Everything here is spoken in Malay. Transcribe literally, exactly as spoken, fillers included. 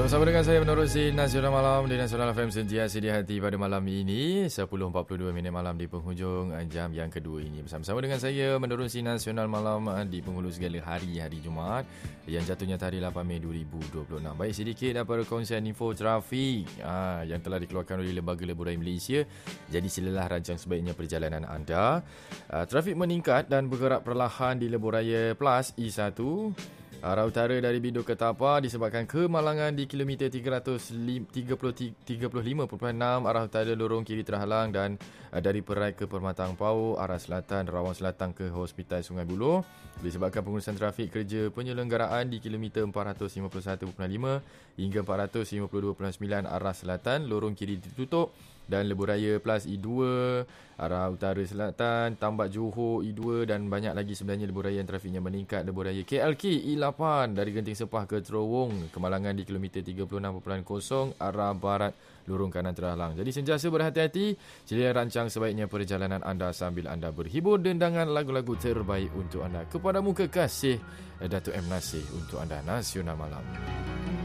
Bersama-sama dengan saya menerusi Nasional Malam di Nasional F M sentiasa di hati pada malam ini sepuluh empat puluh dua minit malam di penghujung jam yang kedua ini. Bersama-sama dengan saya menerusi Nasional Malam di penghulu segala hari hari Jumaat yang jatuhnya tarikh lapan Mei dua ribu dua puluh enam. Baik, sedikit apa perkongsian info trafik ha, yang telah dikeluarkan oleh Lembaga Lebuh Raya Malaysia. Jadi silalah rancang sebaiknya perjalanan anda. Uh, trafik meningkat dan bergerak perlahan di Lebuh Raya Plus E satu. Arah utara dari Bidor ke Tapa disebabkan kemalangan di kilometer tiga tiga puluh lima perpuluhan enam arah utara lorong kiri terhalang, dan dari Perai ke Permatang Pau arah selatan Rawang Selatan ke Hospital Sungai Buloh disebabkan pengurusan trafik kerja penyelenggaraan di kilometer empat lima satu perpuluhan lima hingga empat lima dua perpuluhan sembilan arah selatan lorong kiri ditutup, dan Lebuh Raya Plus E dua arah utara selatan Tambak Johor E dua, dan banyak lagi sebenarnya lebuh raya yang trafiknya meningkat. Lebuh Raya K L K E lapan dari Genting Sepah ke Terowong kemalangan di kilometer tiga puluh enam perpuluhan kosong arah barat lorong kanan terhalang. Jadi sentiasa berhati-hati, sila rancang sebaiknya perjalanan anda sambil anda berhibur dendangan lagu-lagu terbaik untuk anda. Kepadamu kekasih Datuk M Nasir untuk anda Nasional Malam.